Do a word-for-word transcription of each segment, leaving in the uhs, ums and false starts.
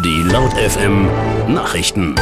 Die Laut F M Nachrichten.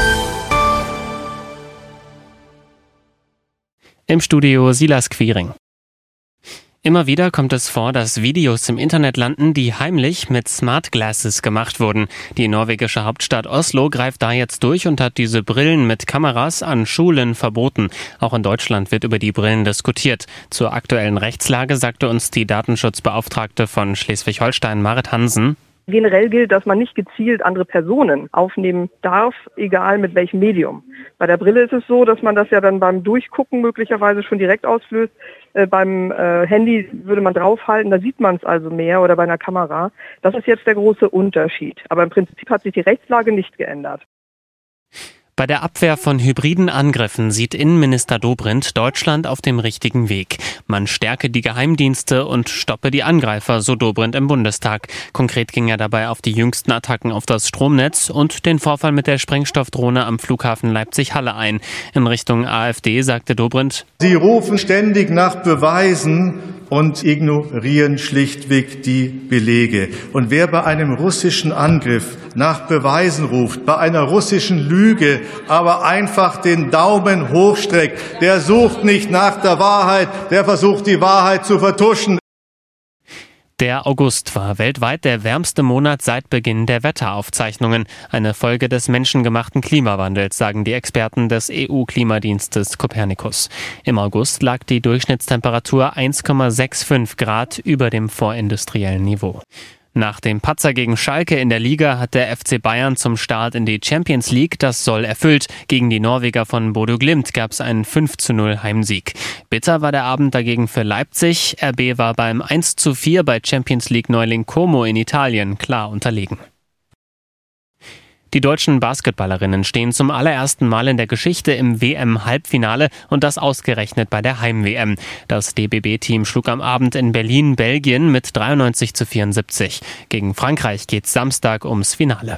Im Studio Silas Quiring. Immer wieder kommt es vor, dass Videos im Internet landen, die heimlich mit Smart Glasses gemacht wurden. Die norwegische Hauptstadt Oslo greift da jetzt durch und hat diese Brillen mit Kameras an Schulen verboten. Auch in Deutschland wird über die Brillen diskutiert. Zur aktuellen Rechtslage sagte uns die Datenschutzbeauftragte von Schleswig-Holstein, Marit Hansen. Generell gilt, dass man nicht gezielt andere Personen aufnehmen darf, egal mit welchem Medium. Bei der Brille ist es so, dass man das ja dann beim Durchgucken möglicherweise schon direkt auslöst. Äh, beim äh, Handy würde man draufhalten, da sieht man es also mehr, oder bei einer Kamera. Das ist jetzt der große Unterschied. Aber im Prinzip hat sich die Rechtslage nicht geändert. Bei der Abwehr von hybriden Angriffen sieht Innenminister Dobrindt Deutschland auf dem richtigen Weg. Man stärke die Geheimdienste und stoppe die Angreifer, so Dobrindt im Bundestag. Konkret ging er dabei auf die jüngsten Attacken auf das Stromnetz und den Vorfall mit der Sprengstoffdrohne am Flughafen Leipzig-Halle ein. In Richtung AfD sagte Dobrindt: Sie rufen ständig nach Beweisen und ignorieren schlichtweg die Belege. Und wer bei einem russischen Angriff nach Beweisen ruft, bei einer russischen Lüge aber einfach den Daumen hochstreckt, der sucht nicht nach der Wahrheit, der versucht die Wahrheit zu vertuschen. Der August war weltweit der wärmste Monat seit Beginn der Wetteraufzeichnungen. Eine Folge des menschengemachten Klimawandels, sagen die Experten des E U-Klimadienstes Copernicus. Im August lag die Durchschnittstemperatur eins Komma fünfundsechzig Grad über dem vorindustriellen Niveau. Nach dem Patzer gegen Schalke in der Liga hat der F C Bayern zum Start in die Champions League das Soll erfüllt. Gegen die Norweger von Bodø Glimt gab es einen fünf zu null Heimsieg. Bitter war der Abend dagegen für Leipzig. R B war beim eins zu vier bei Champions League Neuling Como in Italien klar unterlegen. Die deutschen Basketballerinnen stehen zum allerersten Mal in der Geschichte im W M-Halbfinale und das ausgerechnet bei der Heim-W M. Das D B B-Team schlug am Abend in Berlin Belgien mit dreiundneunzig zu vierundsiebzig. Gegen Frankreich geht's Samstag ums Finale.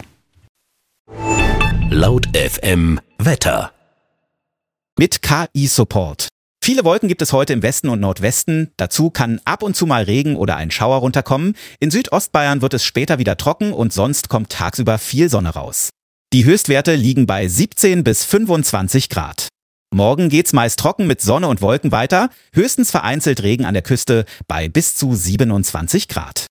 Laut F M Wetter. Mit K I-Support. Viele Wolken gibt es heute im Westen und Nordwesten. Dazu kann ab und zu mal Regen oder ein Schauer runterkommen. In Südostbayern wird es später wieder trocken und sonst kommt tagsüber viel Sonne raus. Die Höchstwerte liegen bei siebzehn bis fünfundzwanzig Grad. Morgen geht's meist trocken mit Sonne und Wolken weiter. Höchstens vereinzelt Regen an der Küste bei bis zu siebenundzwanzig Grad.